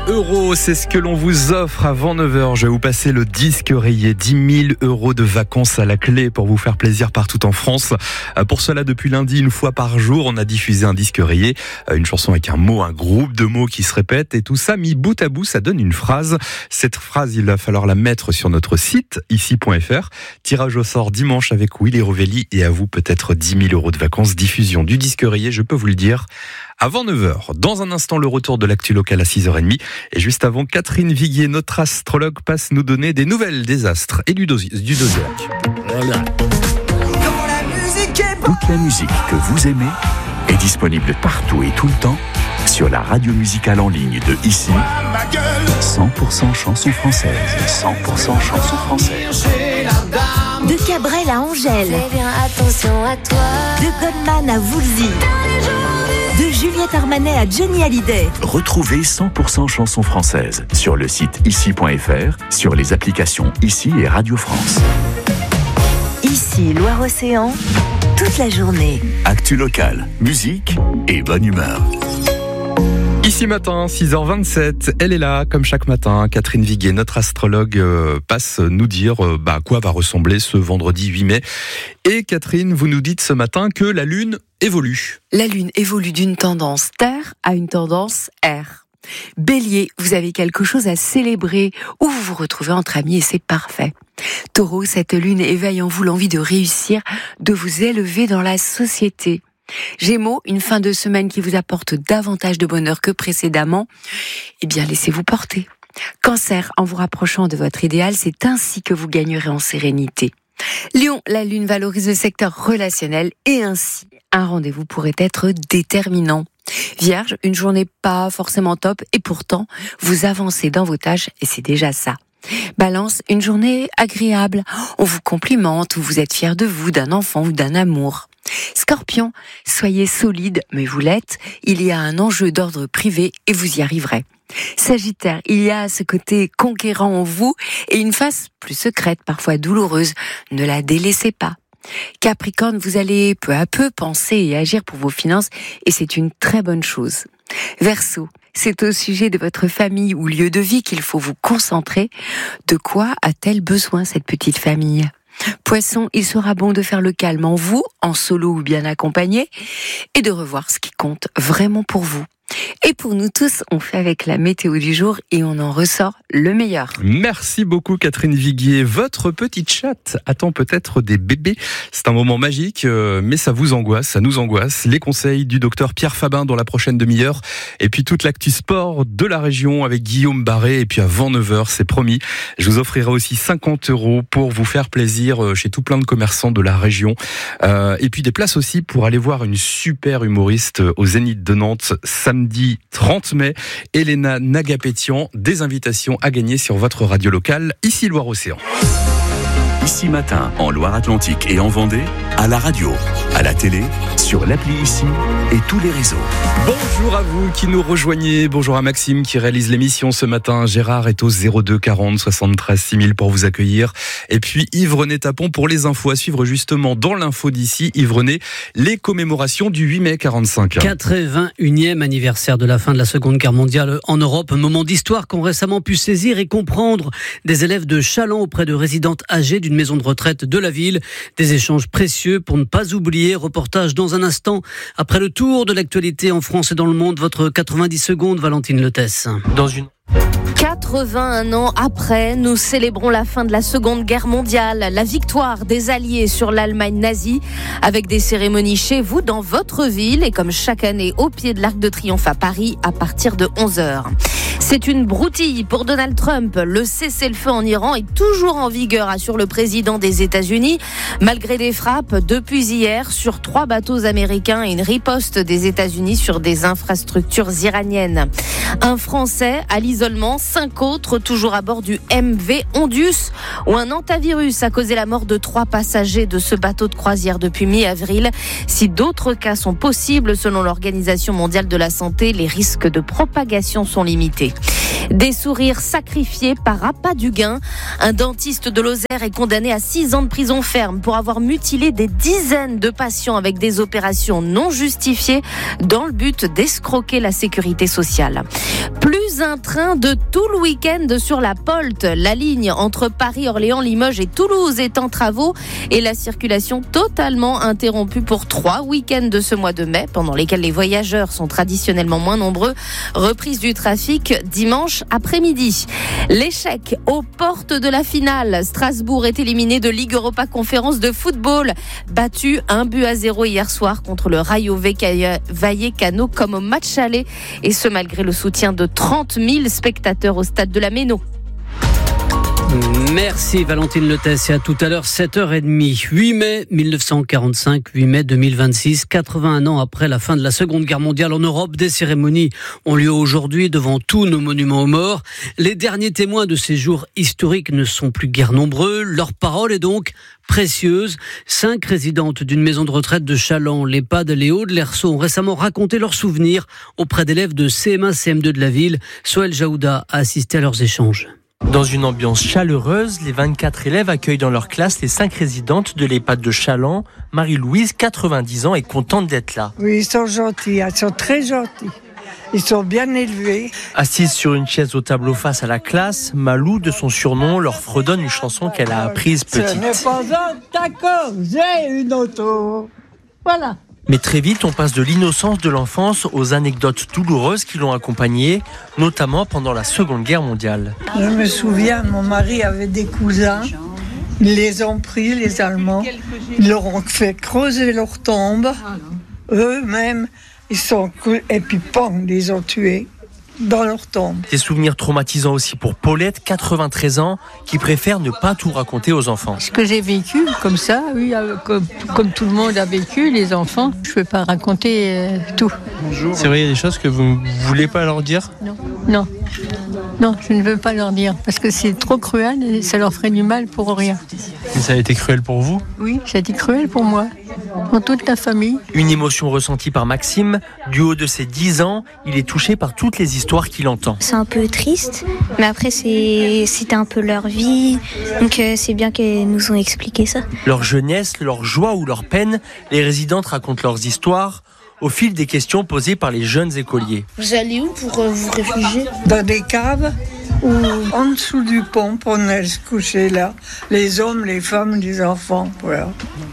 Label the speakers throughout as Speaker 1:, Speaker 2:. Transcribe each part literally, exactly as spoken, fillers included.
Speaker 1: euros, c'est ce que l'on vous offre avant neuf heures. Je vais vous passer le disque rayé. dix mille euros de vacances à la clé pour vous faire plaisir partout en France. Pour cela, depuis lundi, une fois par jour, on a diffusé un disque rayé. Une chanson avec un mot, un groupe de mots qui se répètent. Et tout ça, mis bout à bout, ça donne une phrase. Cette phrase, il va falloir la mettre sur notre site, ici point f r. Tirage au sort dimanche avec Willy Rovelli. Et à vous, peut-être dix mille euros de vacances. Diffusion du disque rayé, je peux vous le dire, avant neuf heures. Dans un instant, le retour de l'actu locale à six heures trente. Et juste avant, Catherine Viguier, notre astrologue, passe nous donner des nouvelles des astres et du, dosi- du zodiaque. Voilà.
Speaker 2: Toute la musique que vous aimez est disponible partout et tout le temps sur la radio musicale en ligne de ici. cent pour cent chansons françaises. cent pour cent chansons françaises.
Speaker 3: De Cabrel à Angèle.
Speaker 4: Fais bien attention à toi.
Speaker 3: De Goldman à Woolsey. De Juliette Armanet à Johnny Hallyday.
Speaker 2: Retrouvez cent pour cent chansons françaises sur le site ici point f r, sur les applications Ici et Radio France.
Speaker 3: Ici, Loire-Océan, toute la journée.
Speaker 2: Actu locale, musique et bonne humeur.
Speaker 1: Ici matin, six heures vingt-sept, elle est là, comme chaque matin. Catherine Viguier, notre astrologue, euh, passe nous dire euh, bah, à quoi va ressembler ce vendredi huit mai. Et Catherine, vous nous dites ce matin que la Lune évolue.
Speaker 5: La Lune évolue d'une tendance Terre à une tendance Air. Bélier, vous avez quelque chose à célébrer ou vous vous retrouvez entre amis et c'est parfait. Taureau, cette Lune éveille en vous l'envie de réussir, de vous élever dans la société. Gémeaux, une fin de semaine qui vous apporte davantage de bonheur que précédemment, eh bien laissez-vous porter. Cancer, en vous rapprochant de votre idéal, c'est ainsi que vous gagnerez en sérénité. Lion, la Lune valorise le secteur relationnel et ainsi, un rendez-vous pourrait être déterminant. Vierge, une journée pas forcément top et pourtant, vous avancez dans vos tâches et c'est déjà ça. Balance, une journée agréable, on vous complimente ou vous êtes fier de vous, d'un enfant ou d'un amour. Scorpion, soyez solide, mais vous l'êtes, il y a un enjeu d'ordre privé et vous y arriverez. Sagittaire, il y a ce côté conquérant en vous et une face plus secrète, parfois douloureuse, ne la délaissez pas. Capricorne, vous allez peu à peu penser et agir pour vos finances et c'est une très bonne chose. Verseau, c'est au sujet de votre famille ou lieu de vie qu'il faut vous concentrer. De quoi a-t-elle besoin cette petite famille ? Poisson, il sera bon de faire le calme en vous, en solo ou bien accompagné, et de revoir ce qui compte vraiment pour vous. Et pour nous tous, on fait avec la météo du jour et on en ressort le meilleur.
Speaker 1: Merci beaucoup Catherine Viguier. Votre petite chatte attend peut-être des bébés. C'est un moment magique, mais ça vous angoisse, ça nous angoisse. Les conseils du docteur Pierre Fabin dans la prochaine demi-heure. Et puis toute l'actu sport de la région avec Guillaume Barré. Et puis avant neuf heures, c'est promis, je vous offrirai aussi cinquante euros pour vous faire plaisir chez tout plein de commerçants de la région. Euh, et puis des places aussi pour aller voir une super humoriste au Zénith de Nantes samedi trente mai, Elena Nagapétian, des invitations à gagner sur votre radio locale, ici Loire-Océan.
Speaker 2: Ici matin, en Loire-Atlantique et en Vendée, à la radio, à la télé, sur l'appli Ici et tous les réseaux.
Speaker 1: Bonjour à vous qui nous rejoignez. Bonjour à Maxime qui réalise l'émission ce matin. Gérard est au zéro deux quarante soixante-treize six mille pour vous accueillir. Et puis Yves-René Tapon pour les infos à suivre justement dans l'info d'ici. Yves-René, les commémorations du huit mai quarante-cinq.
Speaker 6: quatre-vingt-unième anniversaire de la fin de la Seconde Guerre mondiale en Europe. Un moment d'histoire qu'ont récemment pu saisir et comprendre des élèves de Challans auprès de résidentes âgées d'une maison de retraite de la ville. Des échanges précieux pour ne pas oublier. Reportage dans un instant. Après le tour de l'actualité en France et dans le monde, votre quatre-vingt-dix secondes, Valentine Letès.
Speaker 7: Dans une... quatre-vingt-un ans après, nous célébrons la fin de la Seconde Guerre mondiale, la victoire des Alliés sur l'Allemagne nazie, avec des cérémonies chez vous, dans votre ville, et comme chaque année, au pied de l'Arc de Triomphe à Paris, à partir de onze heures. C'est une broutille pour Donald Trump. Le cessez-le-feu en Iran est toujours en vigueur, assure le président des États-Unis, malgré des frappes depuis hier sur trois bateaux américains et une riposte des États-Unis sur des infrastructures iraniennes. Un Français à l'isolement, cinq autres toujours à bord du M V Ondius, où un hantavirus a causé la mort de trois passagers de ce bateau de croisière depuis mi-avril. Si d'autres cas sont possibles, selon l'Organisation mondiale de la santé, les risques de propagation sont limités. Des sourires sacrifiés par appât du gain. Un dentiste de Lozère est condamné à six ans de prison ferme pour avoir mutilé des dizaines de patients avec des opérations non justifiées dans le but d'escroquer la sécurité sociale. Plus un train de tout le week-end sur la Polte. La ligne entre Paris, Orléans, Limoges et Toulouse est en travaux et la circulation totalement interrompue pour trois week-ends de ce mois de mai, pendant lesquels les voyageurs sont traditionnellement moins nombreux. Reprise du trafic dimanche après-midi. L'échec aux portes de la finale. Strasbourg est éliminé de Ligue Europa Conférence de football. Battu un but à zéro hier soir contre le Rayo Vallecano comme au match aller. Et ce malgré le soutien de trente mille spectateurs au stade de la Méno.
Speaker 6: Merci Valentine Letès et à tout à l'heure sept heures trente. huit mai mille neuf cent quarante-cinq, huit mai deux mille vingt-six, quatre-vingt-un ans après la fin de la Seconde Guerre mondiale en Europe, des cérémonies ont lieu aujourd'hui devant tous nos monuments aux morts. Les derniers témoins de ces jours historiques ne sont plus guère nombreux, leur parole est donc précieuse. Cinq résidentes d'une maison de retraite de Challans, l'EHPAD Les Hauts-de-l'Erceau, ont récemment raconté leurs souvenirs auprès d'élèves de C M un C M deux de la ville. Soël Jaouda a assisté à leurs échanges.
Speaker 8: Dans une ambiance chaleureuse, les vingt-quatre élèves accueillent dans leur classe les cinq résidentes de l'EHPAD de Challans. Marie-Louise, quatre-vingt-dix ans, est contente d'être là.
Speaker 9: Oui, ils sont gentils, ils sont très gentils. Ils sont bien élevés.
Speaker 8: Assise sur une chaise au tableau face à la classe, Malou, de son surnom, leur fredonne une chanson qu'elle a apprise petite.
Speaker 9: Ce n'est pas un d'accord, j'ai une auto. Voilà.
Speaker 8: Mais très vite, on passe de l'innocence de l'enfance aux anecdotes douloureuses qui l'ont accompagnée, notamment pendant la Seconde Guerre mondiale.
Speaker 9: Je me souviens, mon mari avait des cousins. Ils les ont pris, les Allemands. Ils leur ont fait creuser leur tombe. Eux-mêmes, ils sont cru... et puis pang, ils les ont tués dans leur tombe.
Speaker 8: Des souvenirs traumatisants aussi pour Paulette, quatre-vingt-treize ans, qui préfère ne pas tout raconter aux enfants.
Speaker 10: Ce que j'ai vécu, comme ça, oui, comme, comme tout le monde a vécu, les enfants, je ne peux pas raconter euh, tout.
Speaker 8: Bonjour. C'est vrai, il y a des choses que vous ne voulez pas leur dire ?
Speaker 10: Non, non, non, je ne veux pas leur dire, parce que c'est trop cruel et ça leur ferait du mal pour rien.
Speaker 8: Mais ça a été cruel pour vous ?
Speaker 10: Oui, ça a été cruel pour moi, pour toute la famille.
Speaker 8: Une émotion ressentie par Maxime. Du haut de ses dix ans, il est touché par toutes les histoires qu'il entend.
Speaker 11: C'est un peu triste, mais après c'est, c'était un peu leur vie, donc euh, c'est bien qu'elles nous ont expliqué ça.
Speaker 8: Leur jeunesse, leur joie ou leur peine, les résidentes racontent leurs histoires au fil des questions posées par les jeunes écoliers.
Speaker 11: Vous allez où pour euh, vous réfugier ?
Speaker 9: Dans des caves ou en dessous du pont, on allait se coucher là. Les hommes, les femmes, les enfants, voilà.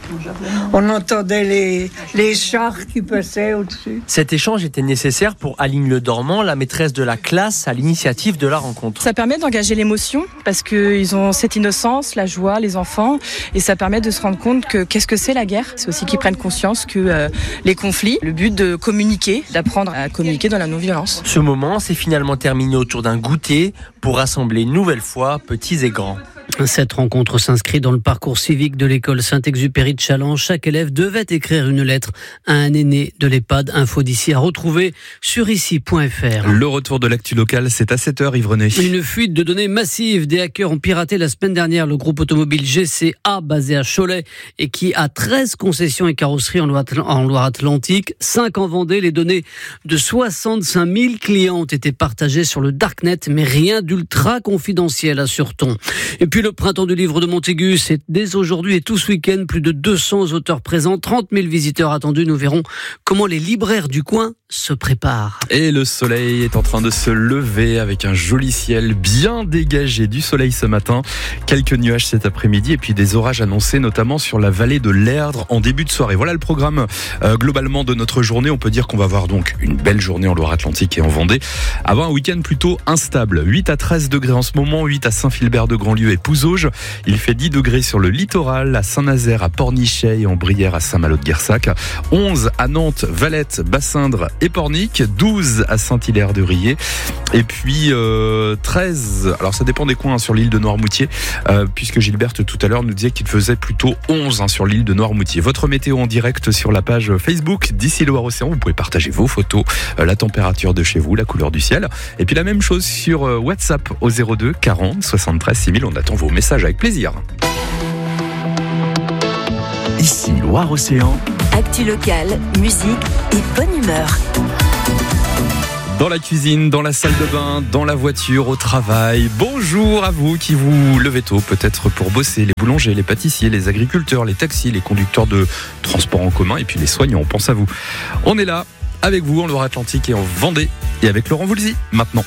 Speaker 9: On entendait les, les chars qui passaient au-dessus.
Speaker 8: Cet échange était nécessaire pour Aline Le Dormant, la maîtresse de la classe, à l'initiative de la rencontre.
Speaker 12: Ça permet d'engager l'émotion parce qu'ils ont cette innocence, la joie, les enfants, et ça permet de se rendre compte que qu'est-ce que c'est la guerre. C'est aussi qu'ils prennent conscience que euh, les conflits, le but de communiquer, d'apprendre à communiquer dans la non-violence.
Speaker 8: Ce moment s'est finalement terminé autour d'un goûter pour rassembler une nouvelle fois petits et grands.
Speaker 6: Cette rencontre s'inscrit dans le parcours civique de l'école Saint-Exupéry de Challans. Chaque élève devait écrire une lettre à un aîné de l'EHPAD. Info d'ici à retrouver sur ici point f r.
Speaker 1: Le retour de l'actu local, c'est à sept heures, Yves René.
Speaker 6: Une fuite de données massive. Des hackers ont piraté la semaine dernière le groupe automobile G C A basé à Cholet et qui a treize concessions et carrosseries en Loire-Atlantique, cinq en Vendée. Les données de soixante-cinq mille clients ont été partagées sur le Darknet, mais rien d'ultra confidentiel, assure-t-on. Et puis le printemps du livre de Montaigu, c'est dès aujourd'hui et tout ce week-end, plus de deux cents auteurs présents, trente mille visiteurs attendus. Nous verrons comment les libraires du coin se préparent.
Speaker 1: Et le soleil est en train de se lever avec un joli ciel bien dégagé, du soleil ce matin, quelques nuages cet après-midi et puis des orages annoncés notamment sur la vallée de l'Erdre en début de soirée. Voilà le programme euh, globalement de notre journée. On peut dire qu'on va avoir donc une belle journée en Loire-Atlantique et en Vendée, avant un week-end plutôt instable. huit à treize degrés en ce moment, huit à Saint-Philbert de Grandlieu et Pouzauges. Il fait dix degrés sur le littoral, à Saint-Nazaire, à Pornichet et en Brière, à Saint-Malo de Guersac. onze à Nantes, Valette, Bassindre et Pornic. douze à Saint-Hilaire-de-Riez. Et puis euh, treize, alors ça dépend des coins hein, sur l'île de Noirmoutier, euh, puisque Gilberte tout à l'heure nous disait qu'il faisait plutôt onze hein, sur l'île de Noirmoutier. Votre météo en direct sur la page Facebook d'Ici Loire-Océan. Vous pouvez partager vos photos, euh, la température de chez vous, la couleur du ciel. Et puis la même chose sur euh, WhatsApp au zéro deux quarante soixante-treize six mille. On attend vos messages avec plaisir.
Speaker 2: Ici Loire-Océan.
Speaker 3: Actu locale, musique et bonne humeur.
Speaker 1: Dans la cuisine, dans la salle de bain, dans la voiture, au travail. Bonjour à vous qui vous levez tôt, peut-être pour bosser, les boulangers, les pâtissiers, les agriculteurs, les taxis, les conducteurs de transport en commun et puis les soignants, on pense à vous. On est là avec vous en Loire-Atlantique et en Vendée et avec Laurent Voulzy maintenant.